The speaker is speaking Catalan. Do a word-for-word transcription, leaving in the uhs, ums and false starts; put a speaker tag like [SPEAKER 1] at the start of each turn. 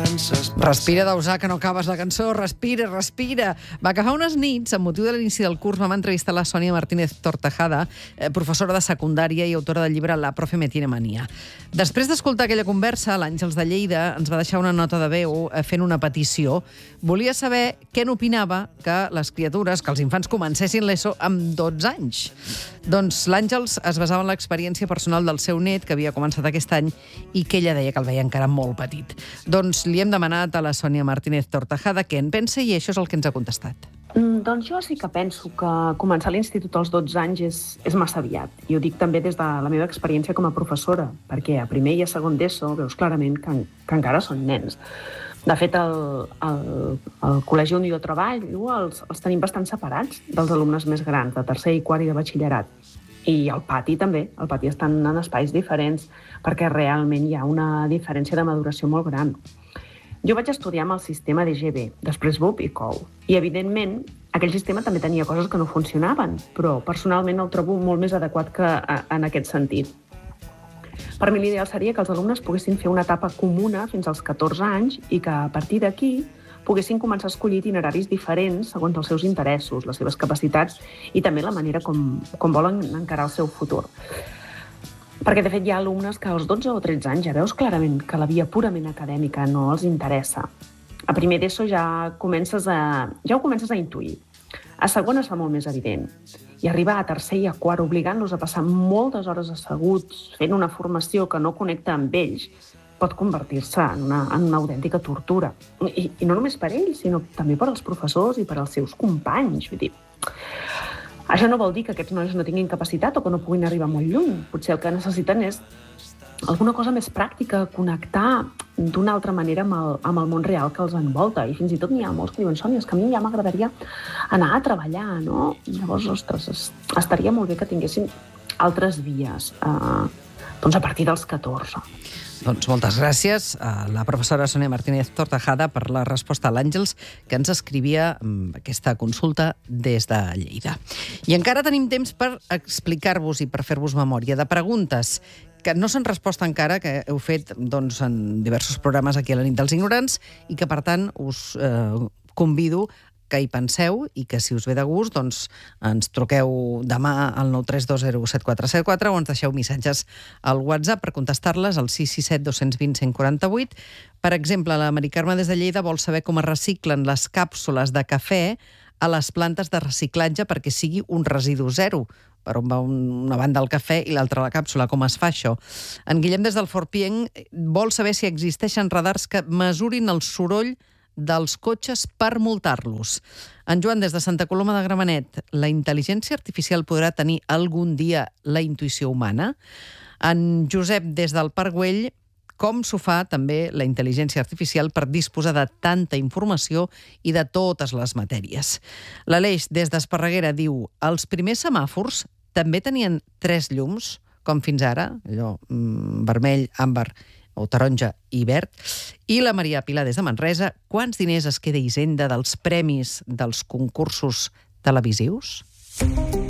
[SPEAKER 1] Respira, Dausà, que no acabes la cançó. Respira, respira. Va, que fa unes nits, amb motiu de l'inici del curs, vam entrevistar la Sònia Martínez Tortajada, eh, professora de secundària i autora del llibre La profe me tiene manía. Després d'escoltar aquella conversa, l'Àngels de Lleida ens va deixar una nota de veu eh, fent una petició. Volia saber què n'opinava que les criatures, que els infants comencessin l'ESO amb dotze anys. Doncs l'Àngels es basava en l'experiència personal del seu net, que havia començat aquest any, i que ella deia que el veia encara molt petit. Doncs li hem demanat a la Sònia Martínez Tortajada què en pensa i això és el que ens ha contestat.
[SPEAKER 2] Mm, doncs jo sí que penso que començar l'institut als dotze anys és, és massa aviat. I ho dic també des de la meva experiència com a professora, perquè a primer i a segon d'ESO veus clarament que, que encara són nens. De fet, el, el, el col·legi on jo treballo els, els tenim bastant separats dels alumnes més grans, de tercer i quart i de batxillerat. I al pati també, al pati estan en espais diferents, perquè realment hi ha una diferència de maduració molt gran. Jo vaig estudiar amb el sistema de G B, després B U P i C O U. I, evidentment, aquell sistema també tenia coses que no funcionaven, però personalment el trobo molt més adequat que en aquest sentit. Per mi l'ideal seria que els alumnes poguessin fer una etapa comuna fins als catorze anys i que, a partir d'aquí, poguessin començar a escollir itineraris diferents segons els seus interessos, les seves capacitats i també la manera com, com volen encarar el seu futur. Perquè, de fet, hi ha alumnes que als dotze o tretze anys ja veus clarament que la via purament acadèmica no els interessa. A primer d'ESO ja, comences a, ja ho comences a intuir. A segon es fa molt més evident. I arribar a tercer i a quart obligant-los a passar moltes hores asseguts, fent una formació que no connecta amb ells, pot convertir-se en una, en una autèntica tortura. I, I no només per ells, sinó també per als professors i per als seus companys. Vull dir, això no vol dir que aquests nois no tinguin capacitat o que no puguin arribar molt lluny. Potser el que necessiten és alguna cosa més pràctica, connectar d'una altra manera amb el, amb el món real que els envolta. I fins i tot n'hi ha molts que diuen, Sònia, és que a mi ja m'agradaria anar a treballar, no? Llavors, ostres, estaria molt bé que tinguessin altres vies, eh, doncs a partir dels catorze.
[SPEAKER 1] Doncs moltes gràcies a la professora Sònia Martínez Tortajada per la resposta a l'Àngels, que ens escrivia aquesta consulta des de Lleida. I encara tenim temps per explicar-vos i per fer-vos memòria de preguntes que no s'han respost encara, que heu fet doncs, en diversos programes aquí a la nit dels ignorants i que, per tant, us eh, convido que hi penseu i que, si us ve de gust, doncs ens truqueu demà al nou tres dos zero set quatre set quatre o ens deixeu missatges al WhatsApp per contestar-les al sis sis set dos dos zero cent quaranta-vuit. Per exemple, la Mari Carme des de Lleida vol saber com es reciclen les càpsules de cafè a les plantes de reciclatge perquè sigui un residu zero. Per on va una banda el cafè i l'altra la càpsula, com es fa això? En Guillem des del Forpienc vol saber si existeixen radars que mesurin el soroll dels cotxes per multar-los. En Joan, des de Santa Coloma de Gramenet, la intel·ligència artificial podrà tenir algun dia la intuïció humana? En Josep, des del Parc Güell, com s'ho fa també la intel·ligència artificial per disposar de tanta informació i de totes les matèries? L'Aleix, des d'Esparreguera, diu els primers semàfors també tenien tres llums, com fins ara, allò, mm, vermell, àmbar o taronja i verd. I la Maria Pilar, des de Manresa, quants diners es queda Hisenda dels premis dels concursos televisius?